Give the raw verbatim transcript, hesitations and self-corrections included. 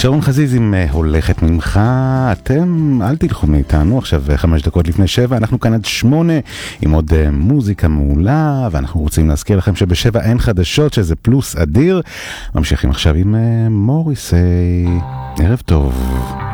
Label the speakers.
Speaker 1: שרון חזיז עם הולכת ממך. אתם אל תלכו מאיתנו, עכשיו חמש דקות לפני שבע, אנחנו כאן עד שמונה עם עוד מוזיקה מעולה, ואנחנו רוצים להזכיר לכם שבשבע אין חדשות, שזה פלוס אדיר. ממשיכים עכשיו עם מוריסי. ערב טוב.